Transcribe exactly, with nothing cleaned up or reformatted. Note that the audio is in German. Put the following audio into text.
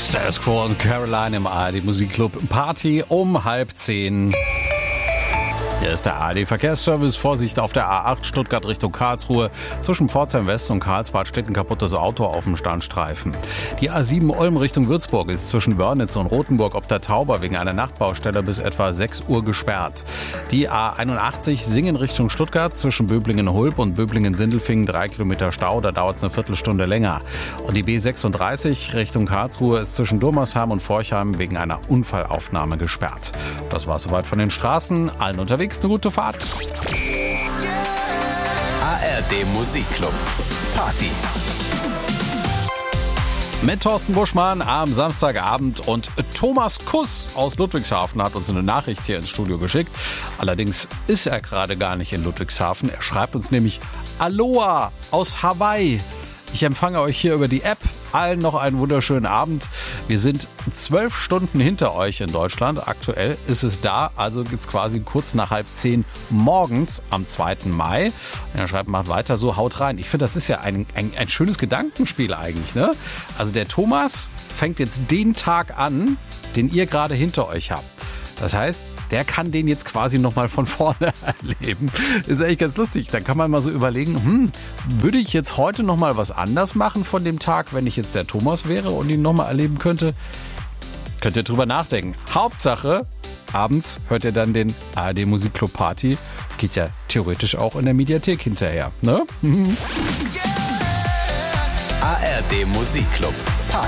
Status Quo und Caroline im A R D Musikclub. Party um halb zehn. Hier ist der A R D Verkehrsservice. Vorsicht auf der A acht Stuttgart Richtung Karlsruhe. Zwischen Pforzheim West und Karlsbad steht ein kaputtes Auto auf dem Standstreifen. Die A sieben Ulm Richtung Würzburg ist zwischen Wörnitz und Rothenburg ob der Tauber wegen einer Nachtbaustelle bis etwa sechs Uhr gesperrt. Die A einundachtzig Singen Richtung Stuttgart zwischen Böblingen-Hulb und Böblingen-Sindelfingen drei Kilometer Stau. Da dauert es eine Viertelstunde länger. Und die B sechsunddreißig Richtung Karlsruhe ist zwischen Durmersheim und Forchheim wegen einer Unfallaufnahme gesperrt. Das war soweit von den Straßen. Allen unterwegs eine gute Fahrt. A R D Musikclub Party Mit Thorsten Buschmann am Samstagabend und Thomas Kuss aus Ludwigshafen hat uns eine Nachricht hier ins Studio geschickt. Allerdings ist er gerade gar nicht in Ludwigshafen. Er schreibt uns nämlich Aloha aus Hawaii. Ich empfange euch hier über die App. Allen noch einen wunderschönen Abend. Wir sind zwölf Stunden hinter euch in Deutschland. Aktuell ist es da, also geht's quasi kurz nach halb zehn morgens am zweiten Mai. Und er schreibt, macht weiter so, haut rein. Ich finde, das ist ja ein, ein, ein schönes Gedankenspiel eigentlich, ne? Also der Thomas fängt jetzt den Tag an, den ihr gerade hinter euch habt. Das heißt, der kann den jetzt quasi nochmal von vorne erleben. Ist eigentlich ganz lustig. Dann kann man mal so überlegen, hm, würde ich jetzt heute nochmal was anders machen von dem Tag, wenn ich jetzt der Thomas wäre und ihn nochmal erleben könnte? Könnt ihr drüber nachdenken. Hauptsache, abends hört ihr dann den A R D Musikclub Party. Geht ja theoretisch auch in der Mediathek hinterher, ne? A R D Musikclub